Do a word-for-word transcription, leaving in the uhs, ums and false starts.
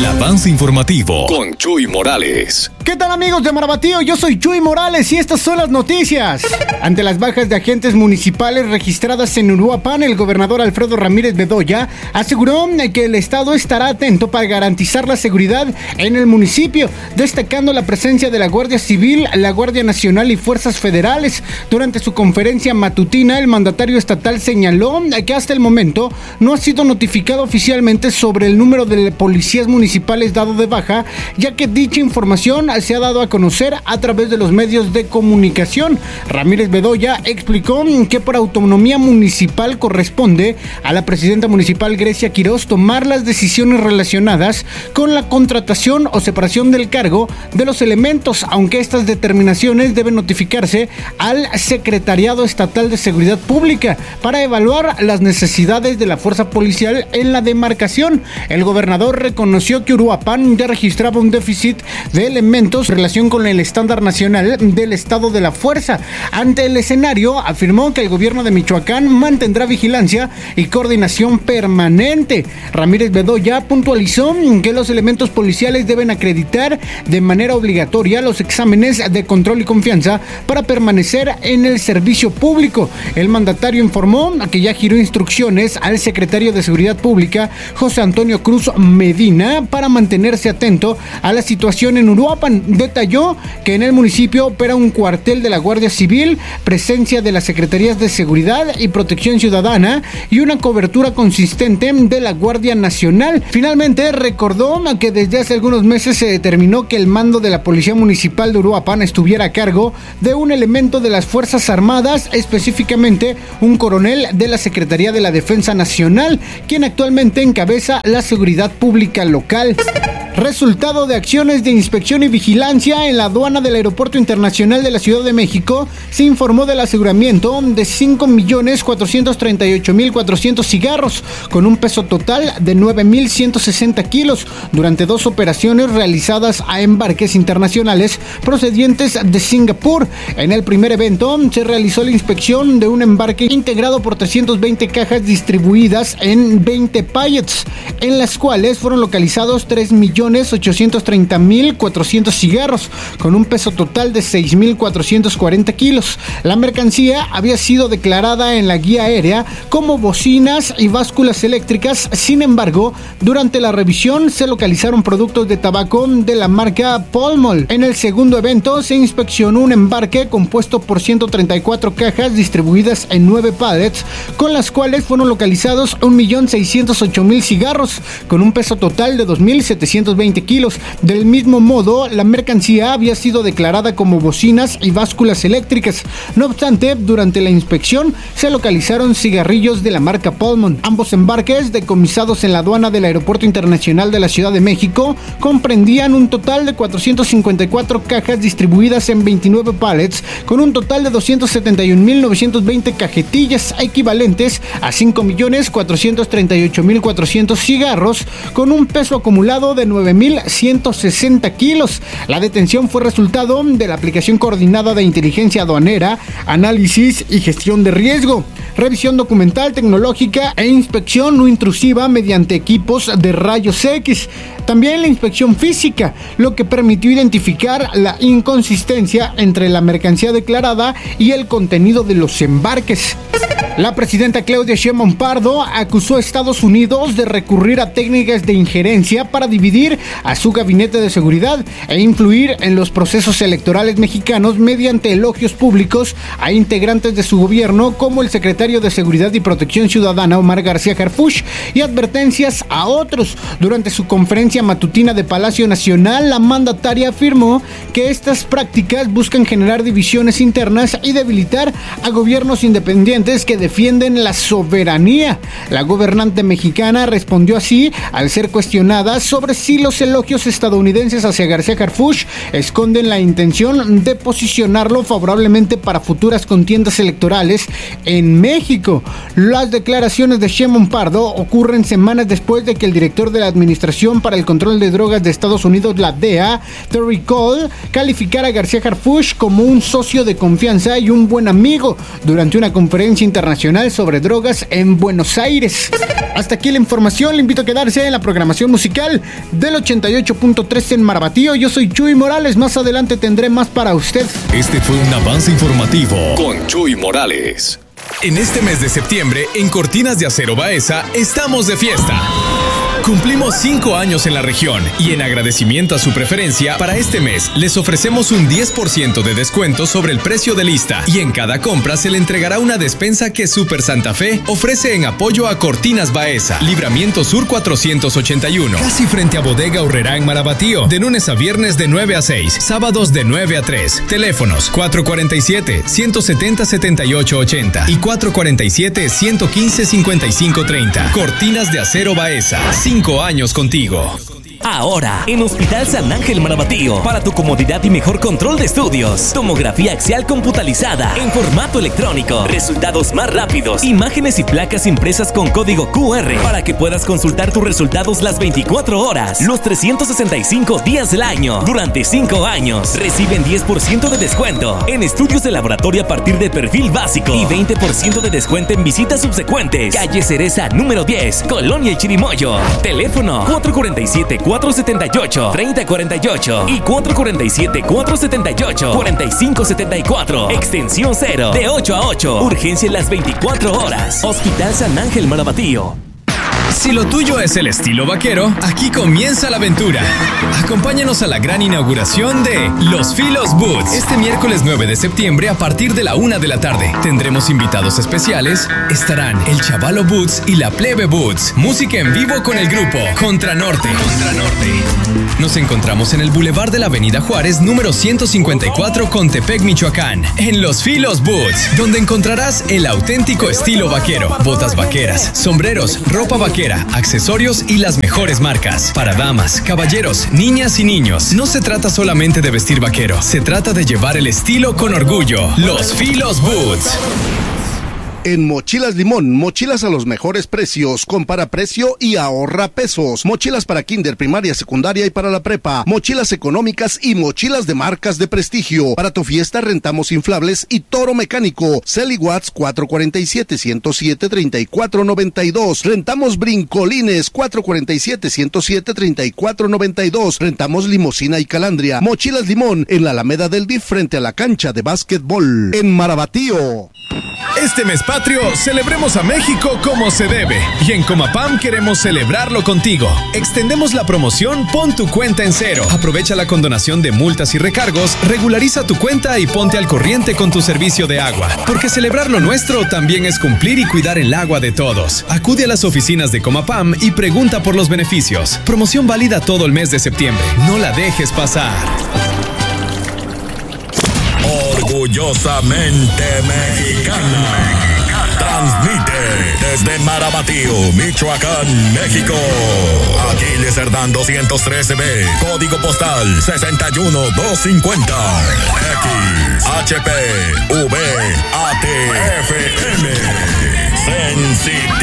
avance informativo con Chuy Morales. ¿Qué tal, amigos de Marabatío? Yo soy Chuy Morales y estas son las noticias. Ante las bajas de agentes municipales registradas en Uruapan, el gobernador Alfredo Ramírez Bedoya aseguró que el estado estará atento para garantizar la seguridad en el municipio, destacando la presencia de la Guardia Civil, la Guardia Nacional y fuerzas federales. Durante su conferencia matutina, el mandatario estatal señaló que hasta el momento no ha sido notificado oficialmente sobre el número de policías municipales dado de baja, ya que dicha información se ha dado a conocer a través de los medios de comunicación. Ramírez Bedoya explicó que por autonomía municipal corresponde a la presidenta municipal Grecia Quirós tomar las decisiones relacionadas con la contratación o separación del cargo de los elementos, aunque estas determinaciones deben notificarse al Secretariado Estatal de Seguridad Pública para evaluar las necesidades de la fuerza policial en la demarcación. El gobernador reconoció que Uruapan ya registraba un déficit de elementos en relación con el estándar nacional del estado de la fuerza. Ante el escenario, afirmó que el gobierno de Michoacán mantendrá vigilancia y coordinación permanente. Ramírez Bedoya puntualizó que los elementos policiales deben acreditar de manera obligatoria los exámenes de control y confianza para permanecer en el servicio público. El mandatario informó que ya giró instrucciones al secretario de Seguridad Pública, José Antonio Cruz Medina, para mantenerse atento a la situación en Uruapan. Detalló que en el municipio opera un cuartel de la Guardia Civil, presencia de las Secretarías de Seguridad y Protección Ciudadana y una cobertura consistente de la Guardia Nacional. Finalmente, recordó que desde hace algunos meses se determinó que el mando de la Policía Municipal de Uruapan estuviera a cargo de un elemento de las Fuerzas Armadas, específicamente un coronel de la Secretaría de la Defensa Nacional, quien actualmente encabeza la seguridad pública local. Resultado de acciones de inspección y vigilancia en la aduana del Aeropuerto Internacional de la Ciudad de México, se informó del aseguramiento de cinco millones cuatrocientos treinta y ocho mil cuatrocientos cigarros, con un peso total de nueve mil ciento sesenta kilos, durante dos operaciones realizadas a embarques internacionales procedientes de Singapur. En el primer evento, se realizó la inspección de un embarque integrado por trescientas veinte cajas distribuidas en veinte pallets, en las cuales fueron localizados tres millones ochocientos treinta mil cuatrocientos cigarros, con un peso total de seis mil cuatrocientos cuarenta kilos. La mercancía había sido declarada en la guía aérea como bocinas y básculas eléctricas. Sin embargo, durante la revisión se localizaron productos de tabaco de la marca Pall Mall. En el segundo evento se inspeccionó un embarque compuesto por ciento treinta y cuatro cajas distribuidas en nueve pallets, con las cuales fueron localizados un millón seiscientos ocho mil cigarros, con un peso total de dos mil setecientos veinte kilos. Del mismo modo, la mercancía había sido declarada como bocinas y básculas eléctricas. No obstante, durante la inspección se localizaron cigarrillos de la marca Pall Mall. Ambos embarques, decomisados en la aduana del Aeropuerto Internacional de la Ciudad de México, comprendían un total de cuatrocientas cincuenta y cuatro cajas distribuidas en veintinueve pallets, con un total de doscientas setenta y un mil novecientos veinte cajetillas equivalentes a cinco millones cuatrocientos treinta y ocho mil cuatrocientos cigarros, con un peso acumulado de nueve mil ciento sesenta kilos. La detención fue resultado de la aplicación coordinada de inteligencia aduanera, análisis y gestión de riesgo, revisión documental, tecnológica e inspección no intrusiva mediante equipos de rayos X. También la inspección física, lo que permitió identificar la inconsistencia entre la mercancía declarada y el contenido de los embarques. La presidenta Claudia Sheinbaum Pardo acusó a Estados Unidos de recurrir a técnicas de injerencia para dividir a su gabinete de seguridad e influir en los procesos electorales mexicanos mediante elogios públicos a integrantes de su gobierno como el secretario de Seguridad y Protección Ciudadana Omar García Harfuch y advertencias a otros. Durante su conferencia matutina de Palacio Nacional, la mandataria afirmó que estas prácticas buscan generar divisiones internas y debilitar a gobiernos independientes que defienden la soberanía. La gobernante mexicana respondió así al ser cuestionada sobre si los elogios estadounidenses hacia García Harfuch esconden la intención de posicionarlo favorablemente para futuras contiendas electorales en México. Las declaraciones de Sheinbaum Pardo ocurren semanas después de que el director de la Administración para el Control de Drogas de Estados Unidos, la D E A, Terry Cole, calificara a García Harfuch como un socio de confianza y un buen amigo durante una conferencia internacional sobre drogas en Buenos Aires. Hasta aquí la información, le invito a quedarse en la programación musical de del ochenta y ocho punto tres en Marabatío. Yo soy Chuy Morales, más adelante tendré más para usted. Este fue un avance informativo con Chuy Morales. En este mes de septiembre, en Cortinas de Acero Baeza, estamos de fiesta. Cumplimos cinco años en la región y en agradecimiento a su preferencia, para este mes les ofrecemos un diez por ciento de descuento sobre el precio de lista y en cada compra se le entregará una despensa que Super Santa Fe ofrece en apoyo a Cortinas Baeza, Libramiento Sur cuatrocientos ochenta y uno, casi frente a Bodega Aurrerá en Marabatío, de lunes a viernes de nueve a seis, sábados de nueve a tres. Teléfonos cuatro cuatro siete, uno siete cero, siete ocho ocho cero y cuatro cuatro siete, uno uno cinco, cinco cinco tres cero. Cortinas de Acero Baeza. Cinco años contigo. Ahora, en Hospital San Ángel Marabatío, para tu comodidad y mejor control de estudios. Tomografía axial computalizada en formato electrónico. Resultados más rápidos. Imágenes y placas impresas con código Q R para que puedas consultar tus resultados las veinticuatro horas, los trescientos sesenta y cinco días del año. Durante cinco años, reciben diez por ciento de descuento en estudios de laboratorio a partir de perfil básico y veinte por ciento de descuento en visitas subsecuentes. Calle Cereza número diez, Colonia El Chirimoyo. Teléfono cuatro cuatro siete, cuatro siete ocho, tres cero cuatro ocho y cuatro cuatro siete, cuatro siete ocho, cuatro cinco siete cuatro. Extensión cero, de ocho a ocho. Urgencia en las veinticuatro horas. Hospital San Ángel Marabatío. Si lo tuyo es el estilo vaquero, aquí comienza la aventura. Acompáñanos a la gran inauguración de Los Filos Boots. Este miércoles nueve de septiembre a partir de la una de la tarde. Tendremos invitados especiales. Estarán el Chavalo Boots y la Plebe Boots. Música en vivo con el grupo Contra Norte. Contra Norte. Nos encontramos en el Boulevard de la Avenida Juárez, número ciento cincuenta y cuatro, Contepec, Michoacán. En Los Filos Boots, donde encontrarás el auténtico estilo vaquero. Botas vaqueras, sombreros, ropa vaquera, accesorios y las mejores marcas. Para damas, caballeros, niñas y niños. No se trata solamente de vestir vaquero, se trata de llevar el estilo con orgullo. Los Filos Boots. En Mochilas Limón, mochilas a los mejores precios, compara precio y ahorra pesos. Mochilas para kinder, primaria, secundaria y para la prepa. Mochilas económicas y mochilas de marcas de prestigio. Para tu fiesta rentamos inflables y toro mecánico. Celi Watts cuatro cuatro siete, uno cero siete, tres cuatro nueve dos. Rentamos brincolines cuatro cuatro siete, uno cero siete, tres cuatro nueve dos. Rentamos limusina y calandria. Mochilas Limón en la Alameda del D I F frente a la cancha de básquetbol. En Marabatío. Este mes patrio, celebremos a México como se debe. Y en Comapam queremos celebrarlo contigo. Extendemos la promoción Pon tu cuenta en cero. Aprovecha la condonación de multas y recargos, regulariza tu cuenta y ponte al corriente con tu servicio de agua. Porque celebrar lo nuestro también es cumplir y cuidar el agua de todos. Acude a las oficinas de Comapam y pregunta por los beneficios. Promoción válida todo el mes de septiembre. No la dejes pasar. Orgullosamente mexicana. Transmite desde Marabatío, Michoacán, México. Aquiles Cerdán doscientos trece B. Código postal sesenta y uno doscientos cincuenta. X H P V A T F M. Sensitivo.